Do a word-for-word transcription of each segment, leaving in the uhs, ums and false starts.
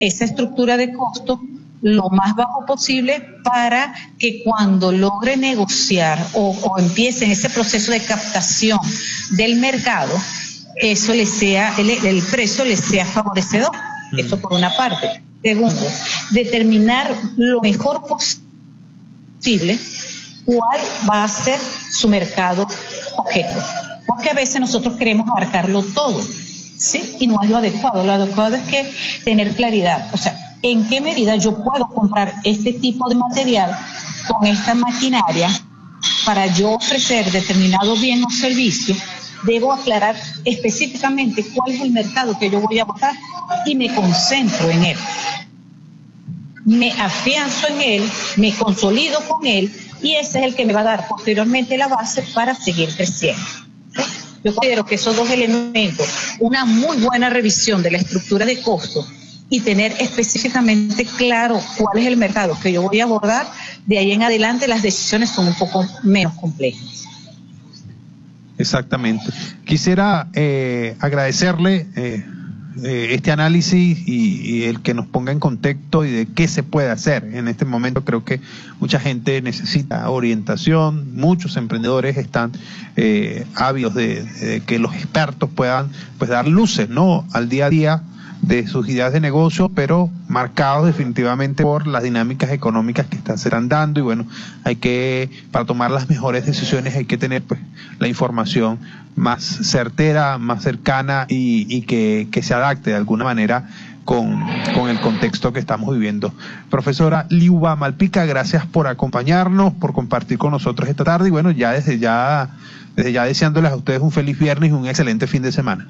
esa estructura de costo lo más bajo posible para que cuando logre negociar o, o empiece en ese proceso de captación del mercado, eso le sea, el, el precio le sea favorecedor. Mm. Eso por una parte. Segundo, determinar lo mejor posible cuál va a ser su mercado objeto. Porque a veces nosotros queremos abarcarlo todo, ¿sí? Y no es lo adecuado. Lo adecuado es que tener claridad. O sea, ¿en qué medida yo puedo comprar este tipo de material con esta maquinaria para yo ofrecer determinado bien o servicio? Debo aclarar específicamente cuál es el mercado que yo voy a abordar y me concentro en él. Me afianzo en él, me consolido con él y ese es el que me va a dar posteriormente la base para seguir creciendo. Yo considero que esos dos elementos, una muy buena revisión de la estructura de costos y tener específicamente claro cuál es el mercado que yo voy a abordar, de ahí en adelante las decisiones son un poco menos complejas. Exactamente. Quisiera eh, agradecerle eh, eh, este análisis y, y el que nos ponga en contexto y de qué se puede hacer en este momento. Creo que mucha gente necesita orientación, muchos emprendedores están eh, ávidos de, de que los expertos puedan pues dar luces, ¿no?, al día a día de sus ideas de negocio, pero marcados definitivamente por las dinámicas económicas que están, se están dando. Y bueno, hay que, para tomar las mejores decisiones hay que tener pues la información más certera, más cercana y, y que, que se adapte de alguna manera con, con el contexto que estamos viviendo. Profesora Liuba Malpica, gracias por acompañarnos, por compartir con nosotros esta tarde y bueno, ya desde ya, desde ya deseándoles a ustedes un feliz viernes y un excelente fin de semana.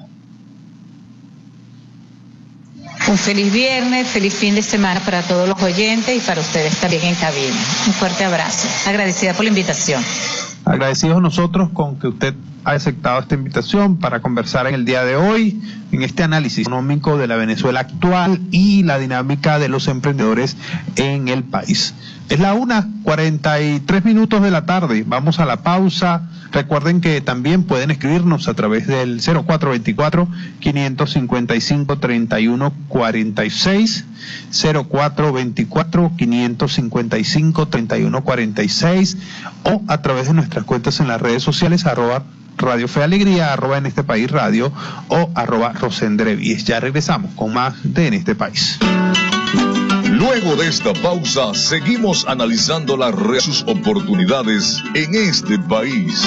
Un feliz viernes, feliz fin de semana para todos los oyentes y para ustedes también en cabina. Un fuerte abrazo. Agradecida por la invitación. Agradecidos nosotros con que usted haya aceptado esta invitación para conversar en el día de hoy, en este análisis económico de la Venezuela actual y la dinámica de los emprendedores en el país. Es la una cuarenta y tres minutos de la tarde. Vamos a la pausa. Recuerden que también pueden escribirnos a través del cero cuatro veinticuatro, quinientos cincuenta y cinco, treinta y uno cuarenta y seis, cero cuatro veinticuatro, quinientos cincuenta y cinco, treinta y uno cuarenta y seis o a través de nuestras cuentas en las redes sociales, arroba Radio Fe Alegría, arroba En Este País Radio o arroba Rosendrevies. Ya regresamos con más de En Este País. Luego de esta pausa, seguimos analizando las re- sus oportunidades en este país.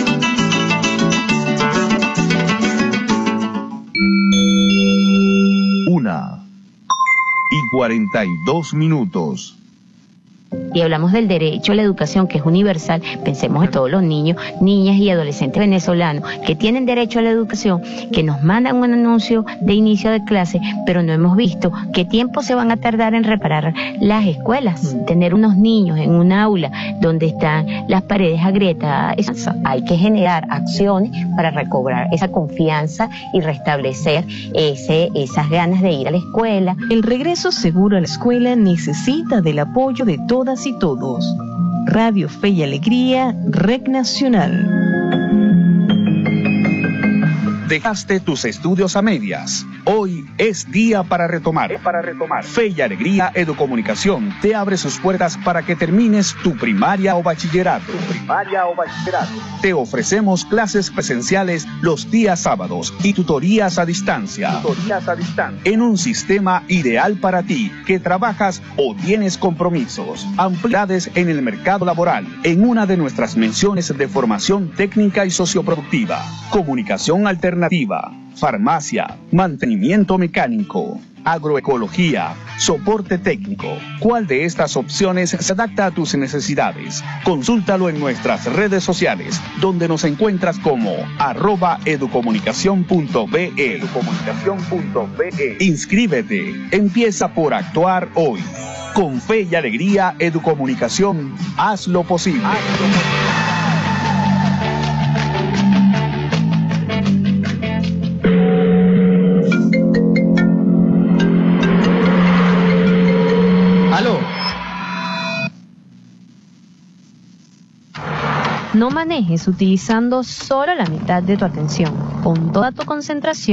Una y cuarenta y dos minutos. Y hablamos del derecho a la educación, que es universal. Pensemos en todos los niños, niñas y adolescentes venezolanos que tienen derecho a la educación, que nos mandan un anuncio de inicio de clase, pero no hemos visto qué tiempo se van a tardar en reparar las escuelas. Tener unos niños en un aula donde están las paredes agrietadas, hay que generar acciones para recobrar esa confianza y restablecer ese, esas ganas de ir a la escuela. El regreso seguro a la escuela necesita del apoyo de todas y todos. Radio Fe y Alegría, Red Nacional. Dejaste tus estudios a medias. Hoy es día para retomar. Para retomar. Fe y Alegría Educomunicación te abre sus puertas para que termines tu primaria o bachillerato. Tu primaria o bachillerato. Te ofrecemos clases presenciales los días sábados y tutorías a distancia. Tutorías a distancia. En un sistema ideal para ti, que trabajas o tienes compromisos. Ampliedades en el mercado laboral, en una de nuestras menciones de formación técnica y socioproductiva. Comunicación alternativa. Farmacia, mantenimiento mecánico, agroecología, soporte técnico. ¿Cuál de estas opciones se adapta a tus necesidades? Consúltalo en nuestras redes sociales, donde nos encuentras como arroba educomunicación punto be. Educomunicación punto be. Inscríbete, empieza por actuar hoy. Con Fe y Alegría Educomunicación, haz lo posible. Haz lo posible. No manejes utilizando solo la mitad de tu atención. Pon toda tu concentración